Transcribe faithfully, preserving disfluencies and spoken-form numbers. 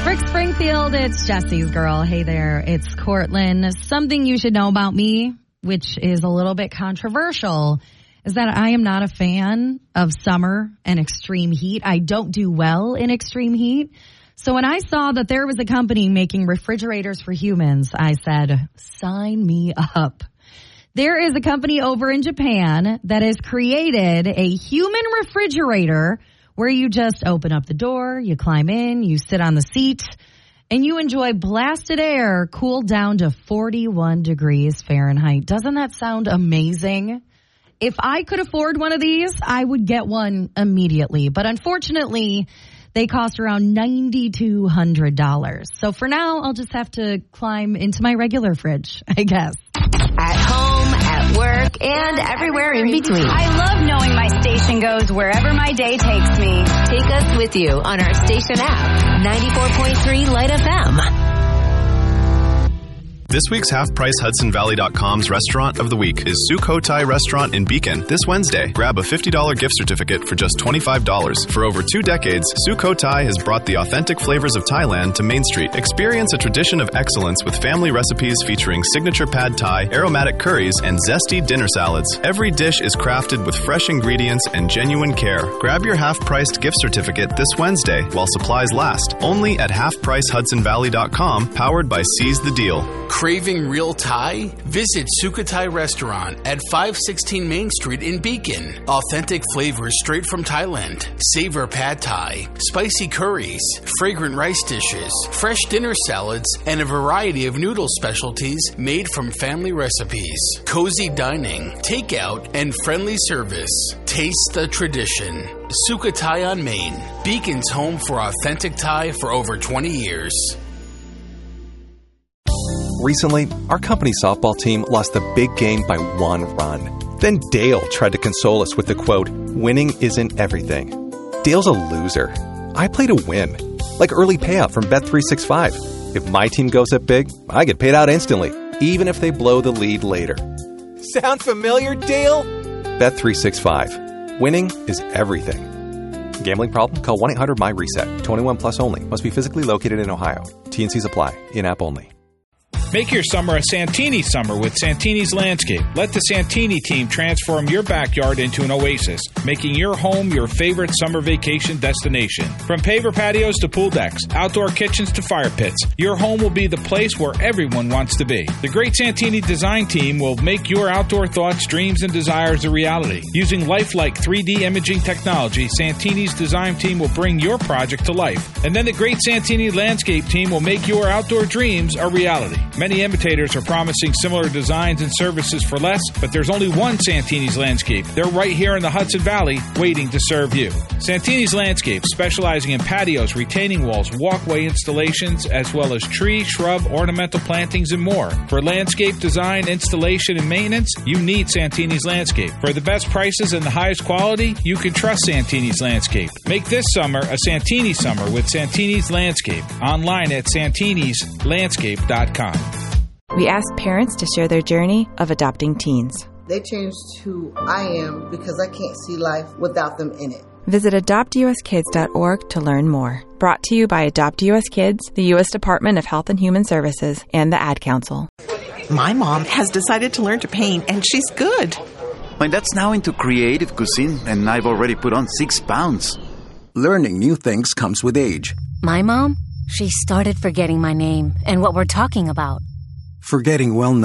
Rick Springfield, it's Jesse's Girl. Hey there, it's Cortland. Something you should know about me, which is a little bit controversial, is that I am not a fan of summer and extreme heat. I don't do well in extreme heat. So when I saw that there was a company making refrigerators for humans, I said, sign me up. There is a company over in Japan that has created a human refrigerator where you just open up the door, you climb in, you sit on the seat, and you enjoy blasted air cooled down to forty-one degrees Fahrenheit. Doesn't that sound amazing? If I could afford one of these, I would get one immediately. But unfortunately, they cost around nine thousand two hundred dollars. So for now, I'll just have to climb into my regular fridge, I guess. At home, at work, and everywhere in between. I love knowing my station goes wherever my day takes me. Take us with you on our station app, ninety-four point three Light F M. This week's Half Price Hudson Valley dot com's Restaurant of the Week is Sukhothai Restaurant in Beacon. This Wednesday, grab a fifty dollars gift certificate for just twenty-five dollars. For over two decades, Sukhothai has brought the authentic flavors of Thailand to Main Street. Experience a tradition of excellence with family recipes featuring signature pad thai, aromatic curries, and zesty dinner salads. Every dish is crafted with fresh ingredients and genuine care. Grab your half-priced gift certificate this Wednesday while supplies last. Only at Half Price Hudson Valley dot com, powered by Seize the Deal. Craving real Thai? Visit Sukhothai Restaurant at five sixteen Main Street in Beacon. Authentic flavors straight from Thailand. Savor pad thai, spicy curries, fragrant rice dishes, fresh dinner salads, and a variety of noodle specialties made from family recipes. Cozy dining, takeout, and friendly service. Taste the tradition. Sukhothai on Main. Beacon's home for authentic Thai for over twenty years. Recently, our company softball team lost the big game by one run. Then Dale tried to console us with the quote, winning isn't everything. Dale's a loser. I play to win. Like early payout from Bet three sixty-five. If my team goes up big, I get paid out instantly, even if they blow the lead later. Sound familiar, Dale? Bet three sixty-five. Winning is everything. Gambling problem? Call one eight hundred M Y reset. twenty-one plus only. Must be physically located in Ohio. T and Cs apply. In-app only. Make your summer a Santini summer with Santini's Landscape. Let the Santini team transform your backyard into an oasis, making your home your favorite summer vacation destination. From paver patios to pool decks, outdoor kitchens to fire pits, your home will be the place where everyone wants to be. The great Santini design team will make your outdoor thoughts, dreams, and desires a reality. Using lifelike three D imaging technology, Santini's design team will bring your project to life. And then the great Santini Landscape team will make your outdoor dreams a reality. Many imitators are promising similar designs and services for less, but there's only one Santini's Landscape. They're right here in the Hudson Valley, waiting to serve you. Santini's Landscape, specializing in patios, retaining walls, walkway installations, as well as tree, shrub, ornamental plantings, and more. For landscape design, installation, and maintenance, you need Santini's Landscape. For the best prices and the highest quality, you can trust Santini's Landscape. Make this summer a Santini summer with Santini's Landscape. Online at santinis landscape dot com. We asked parents to share their journey of adopting teens. They changed who I am because I can't see life without them in it. Visit adopt u s kids dot org to learn more. Brought to you by Adopt U S Kids, the U S Department of Health and Human Services, and the Ad Council. My mom has decided to learn to paint, and she's good. My dad's now into creative cuisine, and I've already put on six pounds. Learning new things comes with age. My mom? She started forgetting my name and what we're talking about. Forgetting well-known